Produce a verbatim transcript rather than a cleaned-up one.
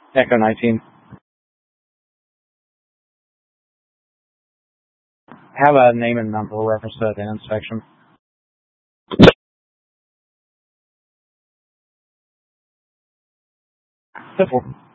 Echo nineteen. Have a name and number reference to the inspection. Simple.